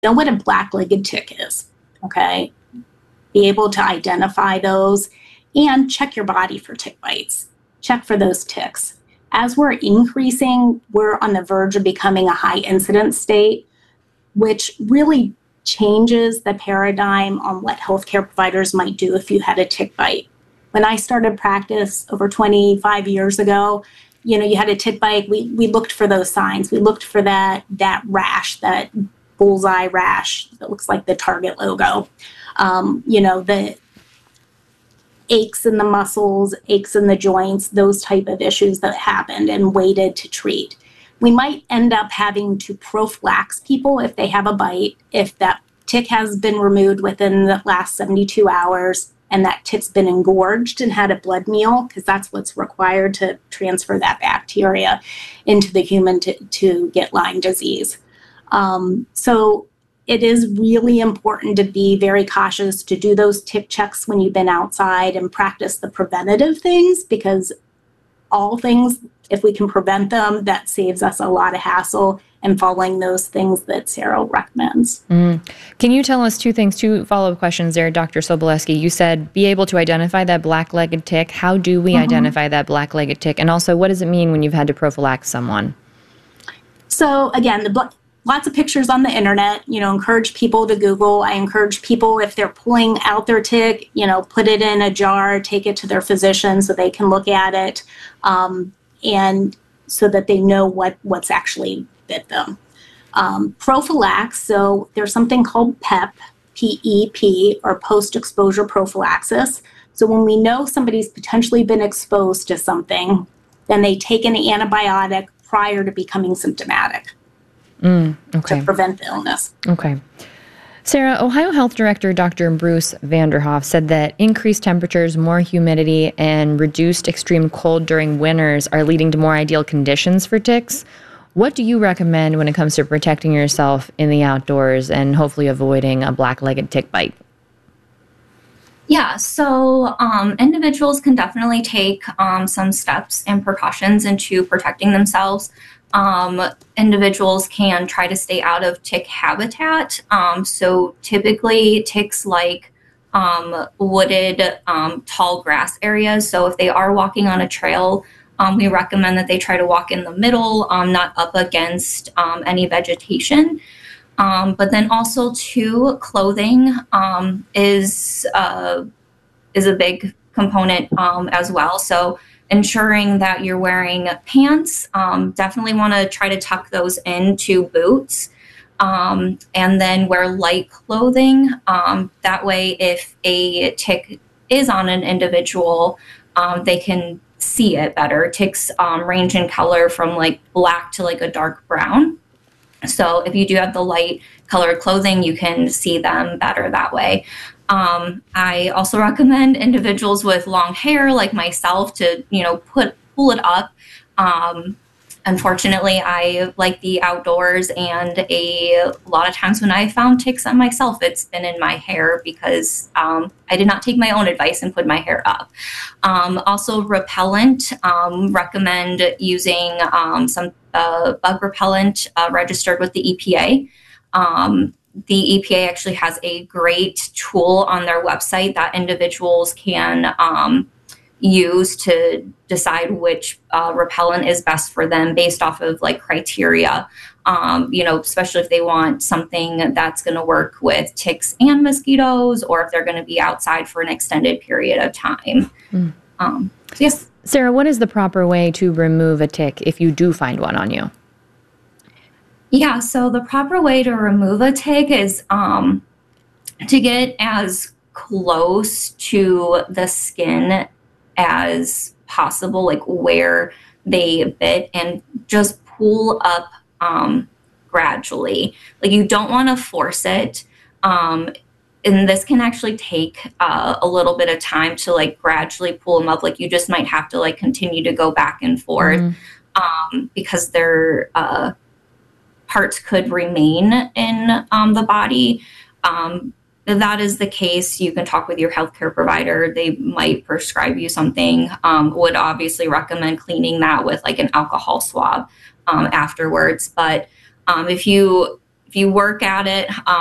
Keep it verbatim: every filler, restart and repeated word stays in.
know what a black-legged tick is, okay? Be able to identify those and check your body for tick bites. Check for those ticks. As we're increasing, we're on the verge of becoming a high incidence state, which really changes the paradigm on what healthcare providers might do if you had a tick bite. When I started practice over twenty-five years ago, you know, you had a tick bite, we, we looked for those signs. We looked for that, that rash, that bullseye rash that looks like the Target logo. Um, you know, the aches in the muscles, aches in the joints, those type of issues that happened and waited to treat. We might end up having to prophylax people if they have a bite, if that tick has been removed within the last seventy-two hours and that tick's been engorged and had a blood meal, because that's what's required to transfer that bacteria into the human to, to get Lyme disease. Um, so it is really important to be very cautious to do those tick checks when you've been outside and practice the preventative things, because all things, if we can prevent them, that saves us a lot of hassle and following those things that Sarah recommends. Mm. Can you tell us two things, two follow-up questions there, Doctor Sobolewski? You said be able to identify that black-legged tick. How do we mm-hmm. identify that black-legged tick? And also, what does it mean when you've had to prophylax someone? So again, the black lots of pictures on the internet, you know, encourage people to Google. I encourage people, if they're pulling out their tick, you know, put it in a jar, take it to their physician so they can look at it, um, and so that they know what, what's actually bit them. Um, prophylax, so there's something called PEP, P E P, or post-exposure prophylaxis. So when we know somebody's potentially been exposed to something, then they take an antibiotic prior to becoming symptomatic. Mm, okay. To prevent the illness. Okay. Sarah, Ohio Health Director Doctor Bruce Vanderhoff said that increased temperatures, more humidity, and reduced extreme cold during winters are leading to more ideal conditions for ticks. What do you recommend when it comes to protecting yourself in the outdoors and hopefully avoiding a black-legged tick bite? Yeah, so um, individuals can definitely take um, some steps and precautions into protecting themselves. Um, individuals can try to stay out of tick habitat. Um, so typically ticks like um, wooded, um, tall grass areas. So if they are walking on a trail, um, we recommend that they try to walk in the middle, um, not up against um, any vegetation. Um, but then also too, clothing um, is uh, is a big component um, as well. So ensuring that you're wearing pants, um, definitely want to try to tuck those into boots, um, and then wear light clothing. Um, that way, if a tick is on an individual, um, they can see it better. Ticks um, range in color from like black to like a dark brown. So if you do have the light colored clothing, you can see them better that way. Um, I also recommend individuals with long hair like myself to, you know, put pull it up. Um, unfortunately, I like the outdoors, and a, a lot of times when I found ticks on myself, it's been in my hair because um, I did not take my own advice and put my hair up. Um, also, repellent, um, recommend using um, some uh, bug repellent uh, registered with the E P A. Um, The E P A actually has a great tool on their website that individuals can um, use to decide which uh, repellent is best for them based off of like criteria, um, you know, especially if they want something that's going to work with ticks and mosquitoes, or if they're going to be outside for an extended period of time. Mm. Um, so yes. Sarah, what is the proper way to remove a tick if you do find one on you? Yeah, so the proper way to remove a tick is um, to get as close to the skin as possible, like where they bit, and just pull up um, gradually. Like you don't want to force it. Um, and this can actually take uh, a little bit of time to like gradually pull them up. Like you just might have to like continue to go back and forth mm. um, because they're... Uh, parts could remain in um, the body. Um, if that is the case, you can talk with your healthcare provider. They might prescribe you something. Um, would obviously recommend cleaning that with like an alcohol swab um, afterwards. But um, if you if you work at it, um,